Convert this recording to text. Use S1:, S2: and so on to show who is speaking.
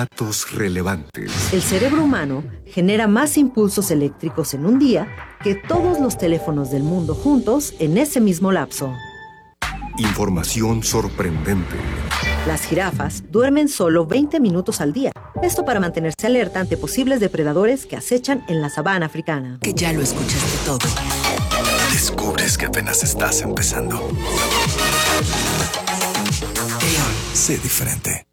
S1: Datos relevantes.
S2: El cerebro humano genera más impulsos eléctricos en un día que todos los teléfonos del mundo juntos en ese mismo lapso.
S1: Información sorprendente.
S2: Las jirafas duermen solo 20 minutos al día. Esto para mantenerse alerta ante posibles depredadores que acechan en la sabana africana.
S3: Que ya lo escuchaste todo.
S4: Descubres que apenas estás empezando. Sé diferente.